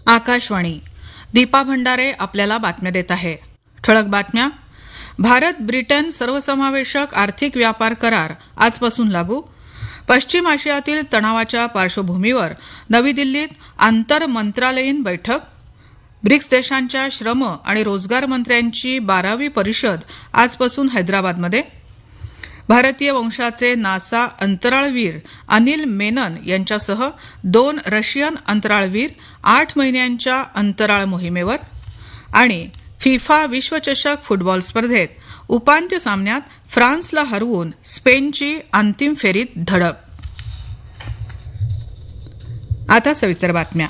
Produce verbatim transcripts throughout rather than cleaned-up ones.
आकाशवाणी. दीपा भंडारे आपल्याला बातम्या देत आहे. ठळक बातम्या. भारत ब्रिटन सर्वसमावेशक आर्थिक व्यापार करार आजपासून लागू. पश्चिम आशियातील तणावाच्या पार्श्वभूमीवर नवी दिल्लीत आंतर मंत्रालयीन बैठक. ब्रिक्स देशांच्या श्रम आणि रोजगार मंत्र्यांची बारावी परिषद आजपासून हैदराबादमध्ये. भारतीय वंशाचे नासा अंतराळवीर अनिल मेनन यांच्यासह दोन रशियन अंतराळवीर आठ महिन्यांच्या अंतराळ मोहिमेवर. आणि फिफा विश्वचषक फुटबॉल स्पर्धेत उपांत्य सामन्यात फ्रान्सला हरवून स्पेनची अंतिम फेरीत धडक. आता सविस्तर बातम्या.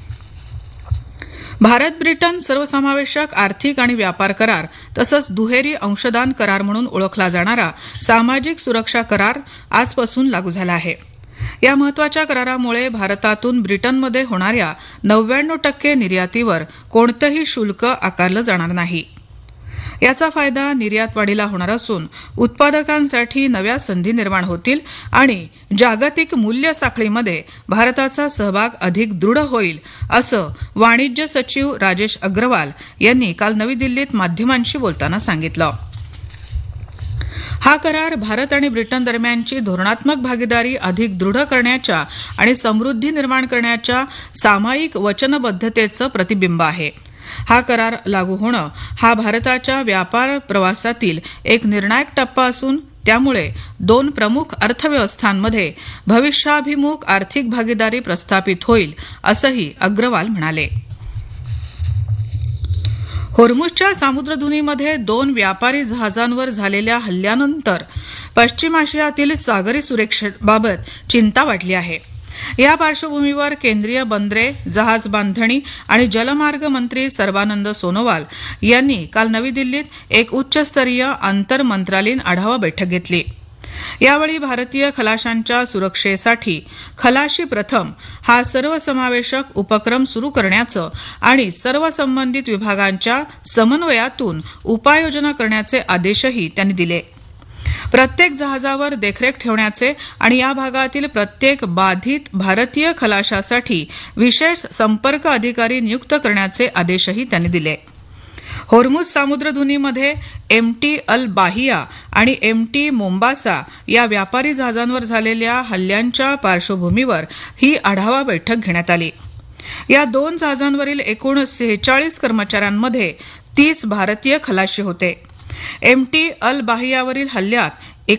भारत ब्रिटन सर्वसमावेशक आर्थिक आणि व्यापार करार तसंच दुहेरी अंशदान करार म्हणून ओळखला जाणारा सामाजिक सुरक्षा करार आजपासून लागू झाला आहे. या महत्वाच्या करारामुळे भारतातून ब्रिटनमध्ये होणाऱ्या नव्याण्णव टक्के निर्यातीवर कोणतंही शुल्क आकारलं जाणार नाही. याचा फायदा निर्यात वाढीला होणार असून उत्पादकांसाठी नव्या संधी निर्माण होतील आणि जागतिक मूल्य साखळीमध्ये भारताचा सहभाग अधिक दृढ होईल असं वाणिज्य सचिव राजेश अग्रवाल यांनी काल नवी दिल्लीत माध्यमांशी बोलताना सांगितलं. हा करार भारत आणि ब्रिटन दरम्यानची धोरणात्मक भागीदारी अधिक दृढ करण्याच्या आणि समृद्धी निर्माण करण्याच्या सामायिक वचनबद्धतेचं प्रतिबिंब आहे. हा करार लागू होणं हा भारताच्या व्यापार प्रवासातील एक निर्णायक टप्पा असून त्यामुळे दोन प्रमुख अर्थव्यवस्थांमध्ये भविष्याभिमुख आर्थिक भागीदारी प्रस्थापित होईल असंही अग्रवाल म्हणाले. होर्मुझच्या सामुद्रधुनीमध्ये दोन व्यापारी जहाजांवर झालेल्या हल्ल्यानंतर पश्चिम आशियातील सागरी सुरक्षेबाबत चिंता वाढली आहे. या पार्श्वभूमीवर केंद्रीय बंदरे, जहाज बांधणी आणि जलमार्ग मंत्री सर्बानंद सोनोवाल यांनी काल नवी दिल्लीत एक उच्चस्तरीय आंतर मंत्रालयीन आढावा बैठक घेतली. यावेळी भारतीय खलाशांच्या सुरक्षेसाठी खलाशी प्रथम हा सर्वसमावेशक उपक्रम सुरू करण्याचं आणि सर्व संबंधित विभागांच्या समन्वयातून उपाययोजना करण्याचे आदेशही त्यांनी दिले. प्रत्येक जहाजावर देखरेख ठेवण्याचे आणि या भागातील प्रत्येक बाधित भारतीय खलाशासाठी विशेष संपर्क अधिकारी नियुक्त करण्याचे आदेशही त्यांनी दिले. होर्मुझ सामुद्रधुनीमध्ये एमटी अल बाहिया आणि एमटी मोम्बासा या व्यापारी जहाजांवर झालेल्या हल्ल्यांच्या पार्श्वभूमीवर ही आढावा बैठक घेण्यात आली. या दोन जहाजांवरील एकूण सेहेचाळीस कर्मचाऱ्यांमध्ये तीस भारतीय खलाशी होते. एमटी अल बाहियावरील हल्ल्यात